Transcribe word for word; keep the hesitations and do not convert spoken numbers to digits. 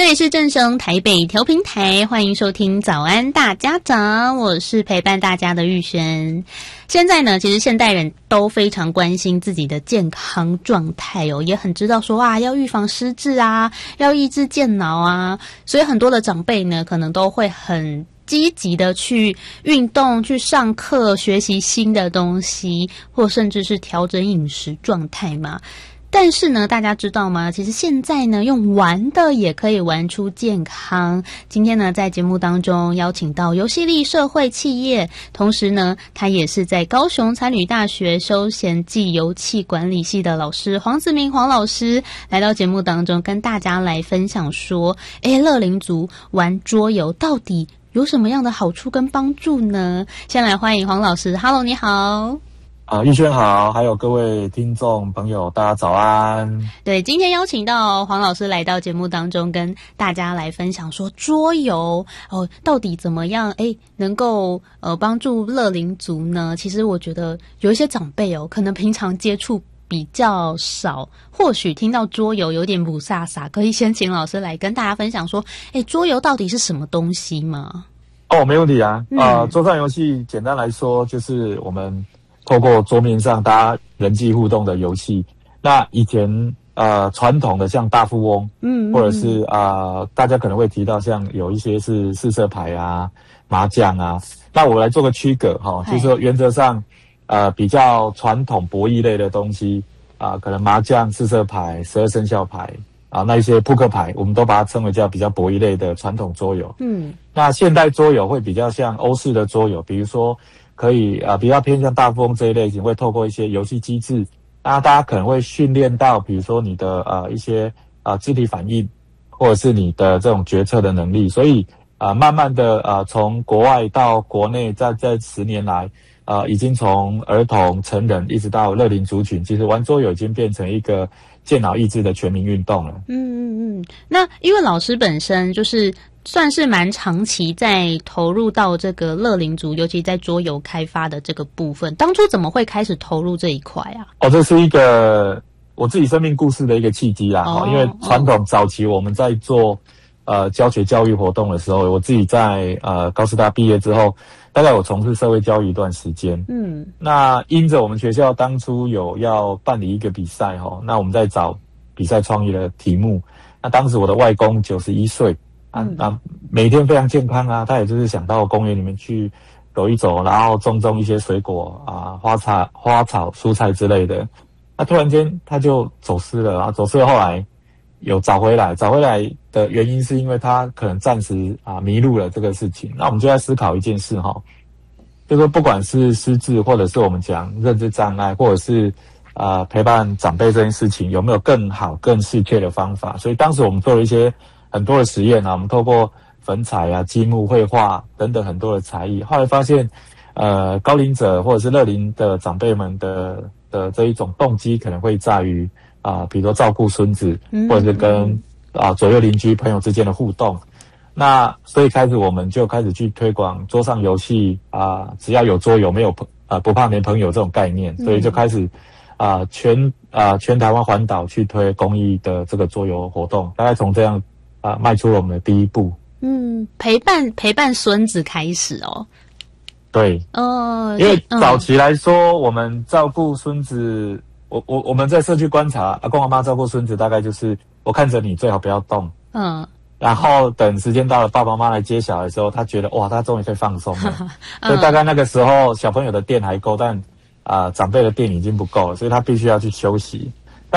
这里是正声台北调频台，欢迎收听早安大家长，我是陪伴大家的玉璇。现在呢，其实现代人都非常关心自己的健康状态哦，也很知道说啊，要预防失智啊，要抑制健脑啊，所以很多的长辈呢，可能都会很积极的去运动、去上课、学习新的东西，或甚至是调整饮食状态嘛。但是呢，大家知道吗？其实现在呢，用玩的也可以玩出健康。今天呢，在节目当中邀请到游戏力社会企业，同时呢，他也是在高雄参旅大学休闲暨游憩管理系的老师黄子明黄老师，来到节目当中跟大家来分享说，诶，乐龄族玩桌游到底有什么样的好处跟帮助呢？先来欢迎黄老师。 Hello， 你好。 啊，玉轩好，还有各位听众朋友，大家早安。 对，今天邀请到黄老师来到节目当中，跟大家来分享说桌游哦，到底怎么样诶能够呃帮助乐龄族呢？其实我觉得有一些长辈哦，可能平常接触比较少，或许听到桌游有点不飒飒，可以先请老师来跟大家分享说，诶桌游到底是什么东西吗？ 哦，没问题啊。 嗯、 呃，桌上游戏简单来说就是我们透过桌面上大家人际互动的游戏。那以前呃传统的像大富翁，嗯，嗯或者是啊、呃、大家可能会提到像有一些是四色牌啊、麻将啊。那我来做个区隔哈、哦，就是说原则上呃比较传统博弈类的东西啊、呃，可能麻将、四色牌、十二生肖牌啊，那一些扑克牌，我们都把它称为叫比较博弈类的传统桌游。嗯，那现代桌游会比较像欧式的桌游，比如说可以啊、呃，比较偏向大富翁这一类型，会透过一些游戏机制，那大家可能会训练到，比如说你的呃一些啊、呃、肢体反应，或者是你的这种决策的能力。所以啊、呃，慢慢的啊、呃，从国外到国内，在这十年来，呃，已经从儿童、成人一直到乐龄族群，其实玩桌游已经变成一个健脑益智的全民运动了。 嗯嗯嗯。那因为老师本身就是算是蛮长期在投入到这个乐龄族，尤其在桌游开发的这个部分，当初怎么会开始投入这一块啊？ 哦，这是一个我自己生命故事的一个契机啦。哦，因为传统早期我们在做呃教学教育活动的时候，我自己在呃高师大毕业之后，大概我从事社会教育一段时间。嗯，那因着我们学校当初有要办理一个比赛哈，那我们在找比赛创意的题目。那当时我的外公九十一岁。啊，那每天非常健康啊，他也就是想到公园里面去走一走，然后种种一些水果啊、花草、花草、蔬菜之类的。那突然间他就走失了，然后走失了，后来有找回来，找回来的原因是因为他可能暂时啊迷路了这个事情。那我们就在思考一件事哈，就是说不管是失智，或者是我们讲认知障碍，或者是啊、呃、陪伴长辈这件事情，有没有更好、更适切的方法？所以当时我们做了一些很多的实验啊，我们透过粉彩啊、积木、绘画等等很多的才艺，后来发现，呃，高龄者或者是乐龄的长辈们的的这一种动机可能会在于啊、呃，比如说照顾孙子，或者是跟啊、呃、左右邻居朋友之间的互动。那所以开始我们就开始去推广桌上游戏啊、呃，只要有桌游，没有啊、呃、不怕没朋友这种概念，所以就开始啊、呃、全啊、呃、全台湾环岛去推公益的这个桌游活动，大概从这样。啊，迈出了我们的第一步。 嗯，陪伴陪伴孙子开始哦。 对，哦，因为早期来说，嗯、我们照顾孙子，我我我们在社区观察，阿公阿妈照顾孙子，大概就是我看着你，最好不要动。嗯。然后等时间到了，爸爸妈妈来接小孩的时候，他觉得哇，他终于可以放松了。嗯、所以大概那个时候，小朋友的电还够，但啊、呃，长辈的电已经不够了，所以他必须要去休息。